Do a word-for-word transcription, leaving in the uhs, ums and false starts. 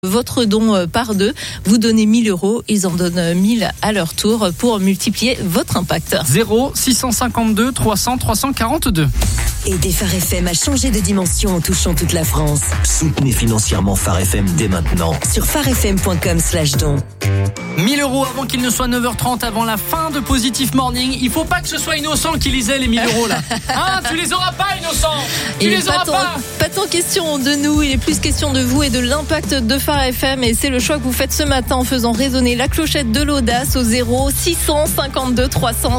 votre don par deux. Vous donnez mille euros, ils en donnent mille à leur tour pour multiplier votre impact. zéro six cent cinquante-deux trois cents trois cent quarante-deux. Aidez Phare F M à changer de dimension en touchant toute la France. Soutenez financièrement Phare F M dès maintenant. Sur pharefm point com slash don. mille euros avant qu'il ne soit neuf heures trente, avant la fin de Positive Morning. Il faut pas que ce soit Innocent qui lisait les mille euros là. Hein, tu les auras pas, Innocent. Tu Il les est auras pas tant, pas. pas tant question de nous, il est plus question de vous et de l'impact de Phare F M. Et c'est le choix que vous faites ce matin en faisant résonner la clochette de l'audace au zéro six cent cinquante-deux trois cents